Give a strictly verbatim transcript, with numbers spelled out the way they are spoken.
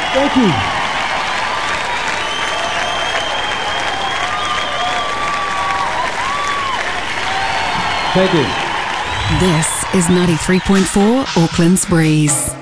Thank you. Thank you. This is ninety-three point four Auckland's Breeze.